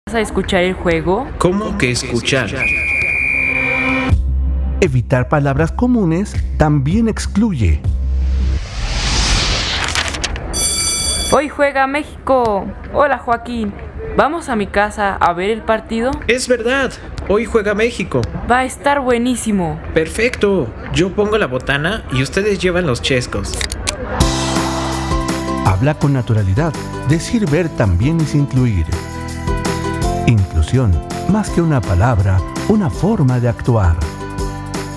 a escuchar el juego? ¿Cómo que escuchar? Evitar palabras comunes también excluye. Hoy juega México. Hola Joaquín. ¿Vamos a mi casa a ver el partido? Es verdad, hoy juega México. Va a estar buenísimo. Perfecto, yo pongo la botana y ustedes llevan los chescos. Habla con naturalidad. Decir ver también es incluir. Inclusión, más que una palabra, una forma de actuar.